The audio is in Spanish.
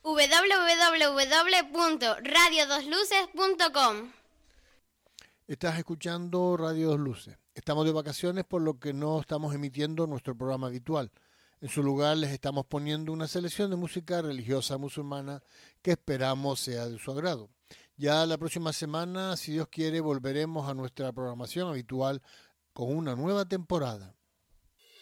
www.radiodosluces.com. Estás escuchando Radio Dos Luces. Estamos de vacaciones, por lo que no estamos emitiendo nuestro programa habitual. En su lugar les estamos poniendo una selección de música religiosa musulmana que esperamos sea de su agrado. Ya la próxima semana, si Dios quiere, volveremos a nuestra programación habitual con una nueva temporada.